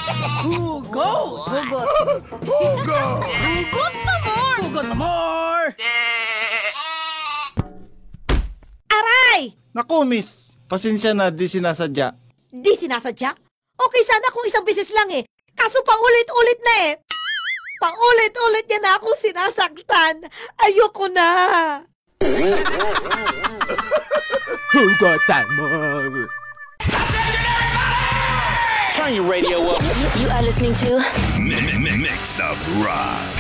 Hugot! Hugot. Hugot! Hugot pa more! Hugot more! Aray! Naku, miss. Pasensya na, di sinasadya. Di sinasadya? Okay sana kung isang beses lang eh. Kaso paulit-ulit na eh. Paulit-ulit niya na akong sinasaktan. Ayoko na. Hugot more! Turn your radio up. You are listening to Mix of Rock.